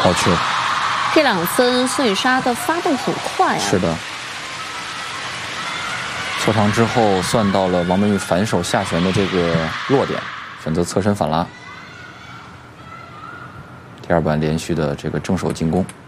好球。 这两次孙颖莎的发动很快啊。 是的。错长之后，算到了王曼玉反手下旋的这个落点，选择侧身反拉。第二板连续的这个正手进攻。